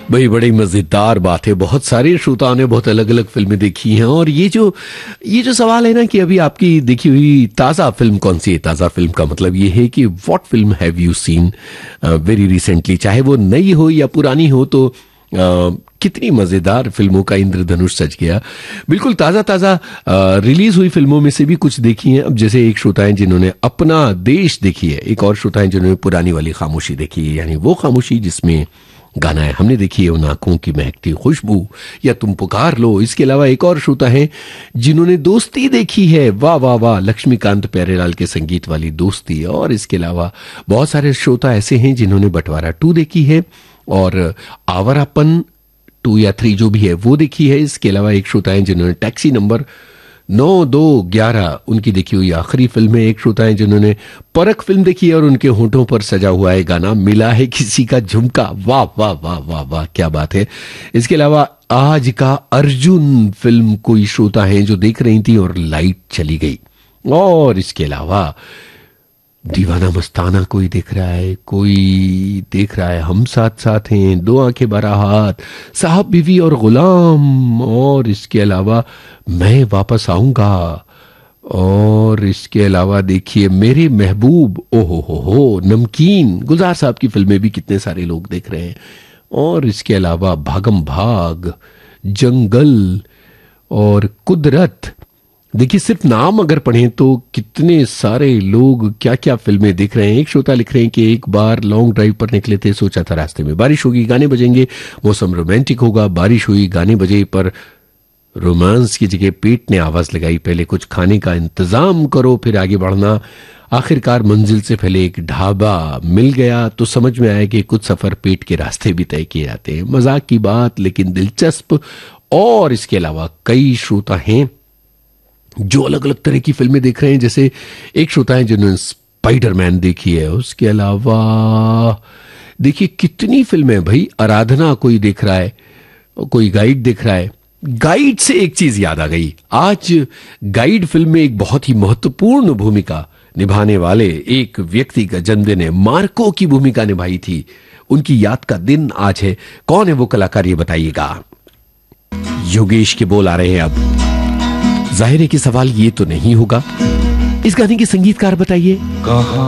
भाई बड़ी मजेदार बात है। बहुत सारे श्रोताओं ने बहुत अलग अलग फिल्में देखी हैं, और ये जो सवाल है ना कि अभी आपकी देखी हुई ताजा फिल्म कौन सी है। ताजा फिल्म का मतलब ये है कि what film have you seen very recently, चाहे वो नई हो या पुरानी हो। तो कितनी मजेदार फिल्मों का इंद्रधनुष सज गया। बिल्कुल ताजा ताजा रिलीज हुई फिल्मों में से भी कुछ देखी हैं। अब जैसे एक श्रोता है जिन्होंने अपना देश देखी है, एक और श्रोता है जिन्होंने पुरानी वाली खामोशी देखी है, यानी वो खामोशी जिसमें गाना है हमने देखी है उन आंखों की महकती खुशबू, या तुम पुकार लो। इसके अलावा एक और श्रोता है जिन्होंने दोस्ती देखी है, वाह वाह वाह, लक्ष्मीकांत प्यारेलाल के संगीत वाली दोस्ती। और इसके अलावा बहुत सारे श्रोता ऐसे हैं जिन्होंने बंटवारा 2 देखी है, और आवारापन 2 या 3 जो भी है वो देखी है। इसके अलावा एक श्रोता है जिन्होंने टैक्सी नंबर 9211 उनकी देखी हुई आखिरी फिल्म है। एक श्रोता है जिन्होंने परख फिल्म देखी है और उनके होठों पर सजा हुआ है गाना मिला है किसी का झुमका, वाह वाह वाह वाह वाह, क्या बात है। इसके अलावा आज का अर्जुन फिल्म कोई श्रोता है जो देख रही थी और लाइट चली गई। और इसके अलावा दीवाना मस्ताना कोई देख रहा है, कोई देख रहा है हम साथ साथ हैं, 2 आंखें बरा हाथ, साहब बीवी और गुलाम। और इसके अलावा मैं वापस आऊंगा। और इसके अलावा देखिए मेरे महबूब, ओहो हो, नमकीन, गुलजार साहब की फिल्में भी कितने सारे लोग देख रहे हैं। और इसके अलावा भागम भाग, जंगल और कुदरत। देखिए सिर्फ नाम अगर पढ़ें तो कितने सारे लोग क्या क्या फिल्में देख रहे हैं। एक श्रोता लिख रहे हैं कि एक बार लॉन्ग ड्राइव पर निकले थे, सोचा था रास्ते में बारिश होगी, गाने बजेंगे, मौसम रोमांटिक होगा, बारिश हुई, गाने बजे, पर रोमांस की जगह पेट ने आवाज लगाई, पहले कुछ खाने का इंतजाम करो फिर आगे बढ़ना। आखिरकार मंजिल से पहले एक ढाबा मिल गया तो समझ में आया कि कुछ सफर पेट के रास्ते भी तय किए जाते हैं। मजाक की बात लेकिन दिलचस्प। और इसके अलावा कई श्रोता हैं जो अलग अलग तरह की फिल्में देख रहे हैं। जैसे एक श्रोता है जिन्होंने स्पाइडरमैन देखी है। उसके अलावा देखिए कितनी फिल्में भाई, आराधना कोई देख रहा है, कोई गाइड देख रहा है। गाइड से एक चीज याद आ गई, आज गाइड फिल्म में एक बहुत ही महत्वपूर्ण भूमिका निभाने वाले एक व्यक्ति का जन्मदिन है। मार्को की भूमिका निभाई थी, उनकी याद का दिन आज है। कौन है वो कलाकार ये बताइएगा। योगेश के बोल आ रहे हैं। अब जाहिर है कि सवाल ये तो नहीं होगा, इस गाने के संगीतकार बताइए।